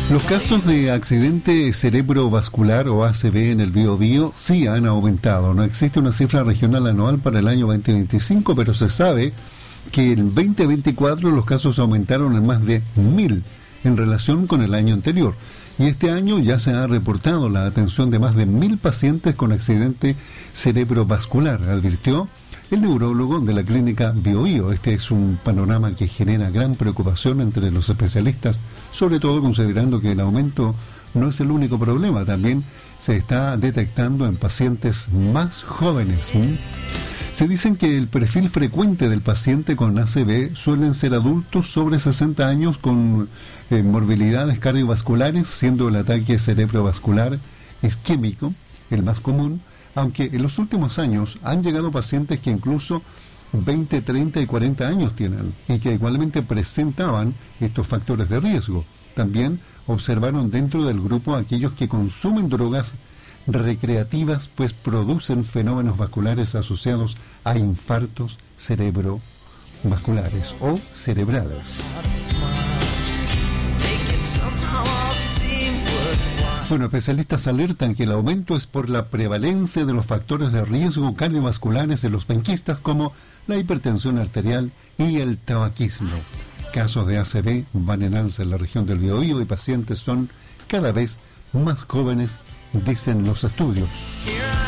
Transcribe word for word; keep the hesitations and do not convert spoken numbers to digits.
Los casos de accidente cerebrovascular o A C V en el Biobío sí han aumentado. No existe una cifra regional anual para el año veinte veinticinco, pero se sabe que en veinte veinticuatro los casos aumentaron en más de mil en relación con el año anterior. Y este año ya se ha reportado la atención de más de mil pacientes con accidente cerebrovascular, advirtió el neurólogo de la clínica Biobío. Este es un panorama que genera gran preocupación entre los especialistas, sobre todo considerando que el aumento no es el único problema, también se está detectando en pacientes más jóvenes. ¿Mm? Se dicen que el perfil frecuente del paciente con A C V suelen ser adultos sobre sesenta años con eh, morbilidades cardiovasculares, siendo el ataque cerebrovascular isquémico el más común, aunque en los últimos años han llegado pacientes que incluso veinte, treinta y cuarenta años tienen y que igualmente presentaban estos factores de riesgo. También observaron dentro del grupo aquellos que consumen drogas recreativas, pues producen fenómenos vasculares asociados a infartos cerebrovasculares o cerebrales. Bueno, especialistas alertan que el aumento es por la prevalencia de los factores de riesgo cardiovasculares en los penquistas como la hipertensión arterial y el tabaquismo. Casos de A C V van en alza en la región del Biobío y pacientes son cada vez más jóvenes, dicen los estudios.